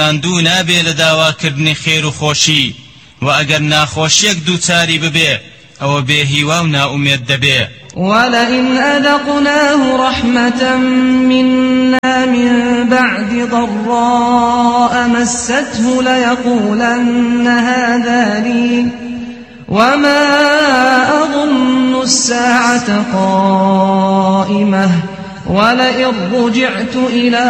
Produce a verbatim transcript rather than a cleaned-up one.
دوو نابێ لە داواکردنی خێر و خۆشی و ئەگەر ناخۆشیەک دووچاری ببێ ئەوە بێهیوا و ناومێد دەبێ. ولئن أذقناه رحمة منا من بعد ضراء مسته ليقولن هذا لي وما أظن الساعة قائمة ولئن رجعت إلى